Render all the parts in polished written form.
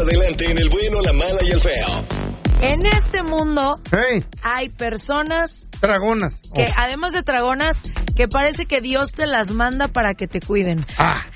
adelante en El Bueno, la Mala y el Feo. En este mundo hay personas dragonas que, además de dragonas, que parece que Dios te las manda para que te cuiden.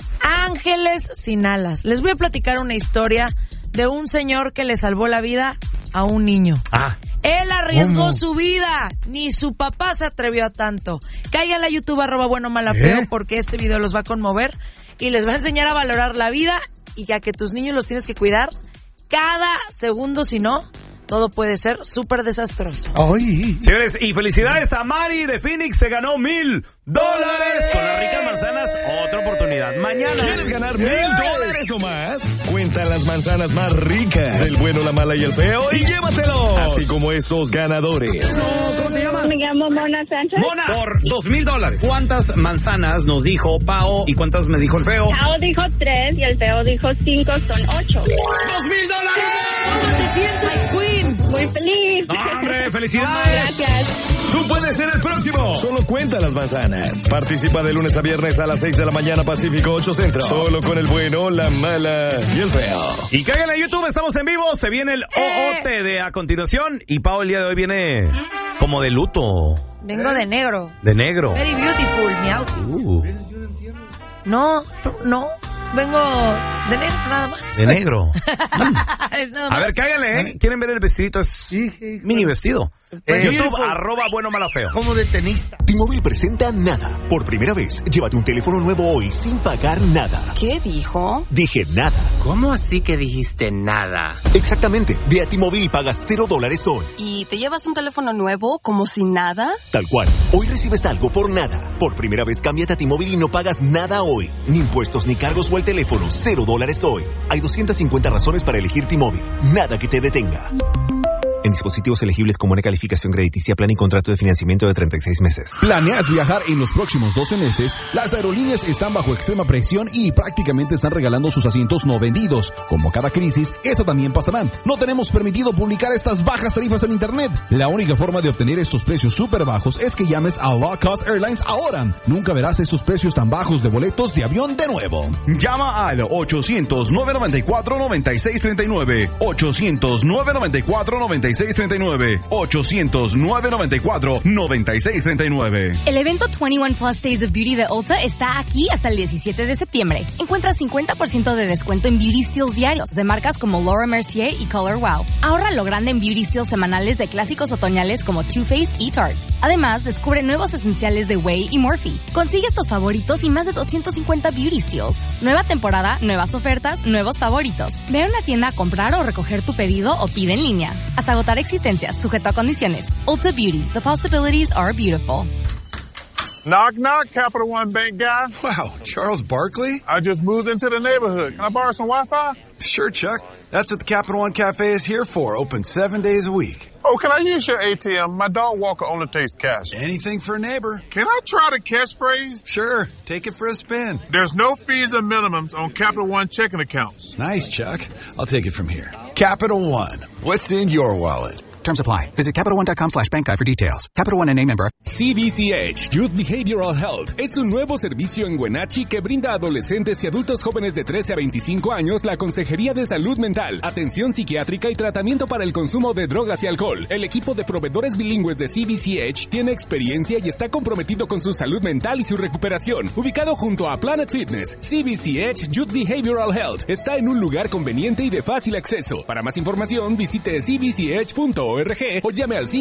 Ángeles sin alas. Les voy a platicar una historia de un señor que le salvó la vida a un niño. Él arriesgó su vida. Ni su papá se atrevió a tanto. Caigan a YouTube @buenomalafeo porque este video los va a conmover y les va a enseñar a valorar la vida y ya que tus niños los tienes que cuidar cada segundo, si no, todo puede ser súper desastroso. Señores, y felicidades a Mari de Phoenix, se ganó $1,000 con las ricas manzanas. Otra oportunidad. Mañana. ¿Quieres ganar $1,000 o más? Cuenta las manzanas más ricas del Bueno, la Mala y el Feo y llévatelos. Así como estos ganadores. ¿Cómo te llamas? Me llamo Mona Sánchez. Mona, por $2,000. ¿Cuántas manzanas nos dijo Pao y cuántas me dijo el Feo? Pao dijo 3 y el Feo dijo 5, son 8. $2,000. ¿Cómo te sientes, Queen? Muy feliz. ¡Hombre, felicidades! Gracias. Tú puedes ser el próximo. Solo cuenta las manzanas. Participa de lunes a viernes a las 6 de la mañana Pacífico, 8 Centro. Solo con El Bueno, la Mala y el Feo. Y caigan a YouTube, estamos en vivo. Se viene el OOT de a continuación. Y Pao el día de hoy viene como de luto. Vengo de negro. De negro. Very beautiful, mi outfit. No. Vengo de negro nada más. De negro. Nada más. A ver, cáiganle, ¿Quieren ver el vestidito? Es mini vestido. YouTube, @buenomalafeo. Como de tenista. T-Mobile presenta Nada. Por primera vez, llévate un teléfono nuevo hoy sin pagar nada. ¿Qué dijo? Dije nada. ¿Cómo así que dijiste nada? Exactamente. Ve a T-Mobile y pagas $0 hoy. ¿Y te llevas un teléfono nuevo como si nada? Tal cual. Hoy recibes algo por nada. Por primera vez, cámbiate a T-Mobile y no pagas nada hoy. Ni impuestos, ni cargos o el teléfono. $0 hoy. Hay 250 razones para elegir T-Mobile. Nada que te detenga. En dispositivos elegibles con buena calificación crediticia, plan y contrato de financiamiento de 36 meses. ¿Planeas viajar en los próximos 12 meses? Las aerolíneas están bajo extrema presión y prácticamente están regalando sus asientos no vendidos. Como cada crisis, esa también pasará. No tenemos permitido publicar estas bajas tarifas en internet. La única forma de obtener estos precios súper bajos es que llames a Low Cost Airlines ahora. Nunca verás estos precios tan bajos de boletos de avión de nuevo. Llama al 800-994-9639. 800-994-9639. 800-994-9639. El evento 21 Plus Days of Beauty de Ulta está aquí hasta el 17 de septiembre. Encuentra 50% de descuento en Beauty Steals diarios de marcas como Laura Mercier y Color Wow. Ahorra lo grande en Beauty Steals semanales de clásicos otoñales como Too Faced y Tarte. Además, descubre nuevos esenciales de Way y Morphe. Consigue estos favoritos y más de 250 Beauty Steals. Nueva temporada, nuevas ofertas, nuevos favoritos. Ve a una tienda a comprar o recoger tu pedido o pide en línea. Hasta agotar existencias, sujeto a condiciones. Ulta Beauty. The possibilities are beautiful. Knock, knock, Capital One Bank guy. Wow, Charles Barkley? I just moved into the neighborhood. Can I borrow some Wi-Fi? Sure, Chuck. That's what the Capital One Cafe is here for. Open 7 days a week. Oh, can I use your ATM? My dog walker only takes cash. Anything for a neighbor. Can I try the catchphrase? Sure. Take it for a spin. There's no fees or minimums on Capital One checking accounts. Nice, Chuck. I'll take it from here. Capital One. What's in your wallet? Terms apply. Visit CapitalOne.com/bankguy for details. Capital One N.A. member. CBCH Youth Behavioral Health es un nuevo servicio en Wenatchee que brinda a adolescentes y adultos jóvenes de 13 a 25 años la consejería de salud mental, atención psiquiátrica y tratamiento para el consumo de drogas y alcohol. El equipo de proveedores bilingües de CBCH tiene experiencia y está comprometido con su salud mental y su recuperación. Ubicado junto a Planet Fitness, CBCH Youth Behavioral Health está en un lugar conveniente y de fácil acceso. Para más información, visite cbch.org o llame al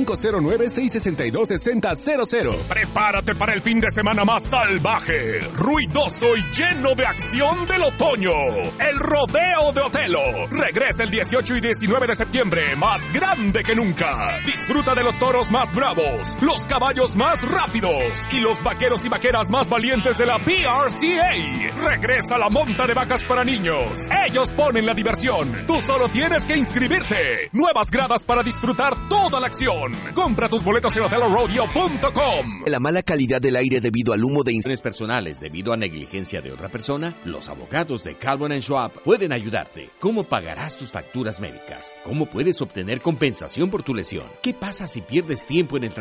509-662-6000. Prepárate para el fin de semana más salvaje, ruidoso y lleno de acción del otoño. El Rodeo de Otelo regresa el 18 y 19 de septiembre, más grande que nunca. Disfruta de los toros más bravos, los caballos más rápidos y los vaqueros y vaqueras más valientes de la PRCA. Regresa la monta de vacas para niños. Ellos ponen la diversión. Tú solo tienes que inscribirte. Nuevas gradas para disfrutar toda la acción. Compra tus boletos en otelorodeo.com. La mala calidad del aire debido al humo de incendios personales debido a negligencia de otra persona, los abogados de Calvin & Schwab pueden ayudarte. ¿Cómo pagarás tus facturas médicas? ¿Cómo puedes obtener compensación por tu lesión? ¿Qué pasa si pierdes tiempo en el trabajo?